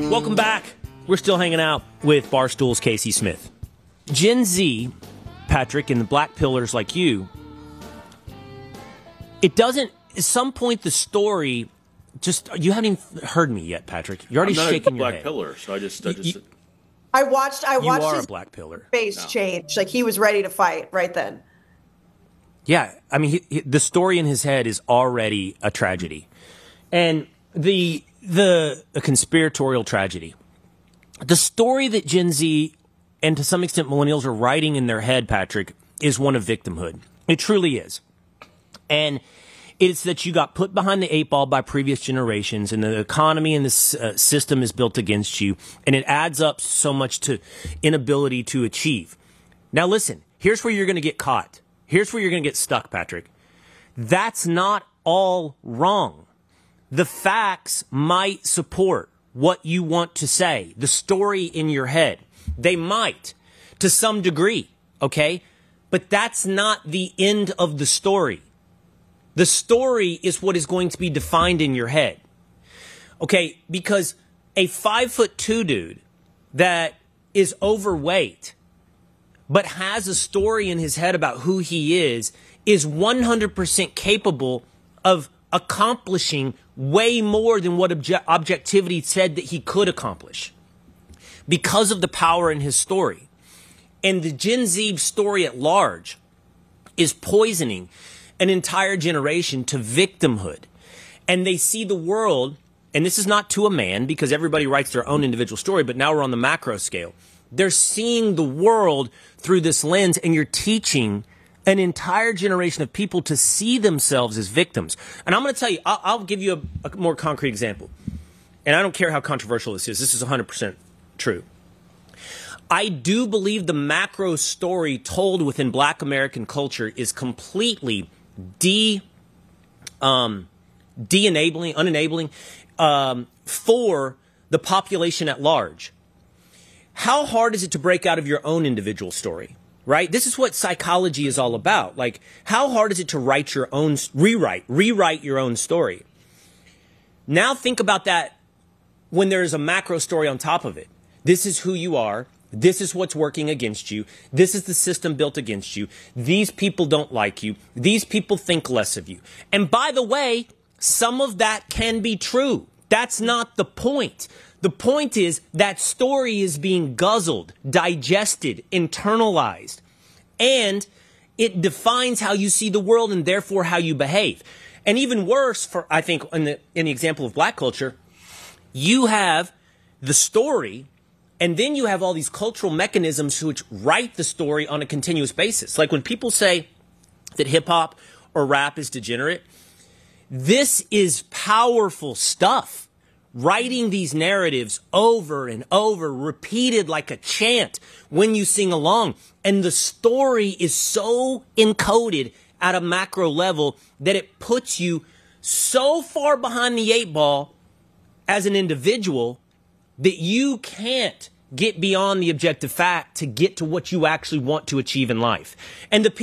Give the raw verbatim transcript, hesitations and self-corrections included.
Welcome back. We're still hanging out with Barstool's Casey Smith. Gen Z, Patrick, and the black pillars like you, it doesn't, at some point the story, just, you haven't even heard me yet, Patrick. You're already I'm not shaking a your black head. pillar, so I just, I just. You- I watched. I You watched are his a black pillar. face No. change. Like he was ready to fight right then. Yeah, I mean, he, he, the story in his head is already a tragedy, and the the a conspiratorial tragedy. The story that Gen Z and to some extent millennials are writing in their head, Patrick, is one of victimhood. It truly is, and it's that you got put behind the eight ball by previous generations, and the economy and the uh, system is built against you, and it adds up so much to inability to achieve. Now, listen. Here's where you're going to get caught. Here's where you're going to get stuck, Patrick. That's not all wrong. The facts might support what you want to say, the story in your head. They might, to some degree, okay? But that's not the end of the story. The story is what is going to be defined in your head, okay? Because a five foot two dude that is overweight but has a story in his head about who he is, is one hundred percent capable of accomplishing way more than what obje- objectivity said that he could accomplish because of the power in his story. And the Gen Z story at large is poisoning an entire generation to victimhood. And they see the world, and this is not to a man because everybody writes their own individual story, but now we're on the macro scale. They're seeing the world through this lens, and you're teaching an entire generation of people to see themselves as victims. And I'm going to tell you, I'll, I'll give you a, a more concrete example. And I don't care how controversial this is. This is one hundred percent true. I do believe the macro story told within black American culture is completely de, um, de-enabling, unenabling um, for the population at large. How hard is it to break out of your own individual story, right? This is what psychology is all about. Like, how hard is it to write your own, rewrite, rewrite your own story? Now think about that when there's a macro story on top of it. This is who you are. This is what's working against you. This is the system built against you. These people don't like you. These people think less of you. And by the way, some of that can be true. That's not the point. The point is that story is being guzzled, digested, internalized, and it defines how you see the world and therefore how you behave. And even worse, for I think in the, in the example of black culture, you have the story, and then you have all these cultural mechanisms which write the story on a continuous basis. Like when people say that hip-hop or rap is degenerate, this is powerful stuff. Writing these narratives over and over, repeated like a chant when you sing along. And the story is so encoded at a macro level that it puts you so far behind the eight ball as an individual that you can't get beyond the objective fact to get to what you actually want to achieve in life. And the